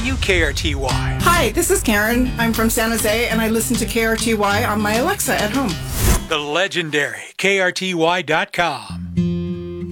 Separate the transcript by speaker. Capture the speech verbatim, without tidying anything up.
Speaker 1: you K R T Y?
Speaker 2: Hi, this is Karen. I'm from San Jose, and I listen to K R T Y on my Alexa at home.
Speaker 1: The legendary K R T Y dot com.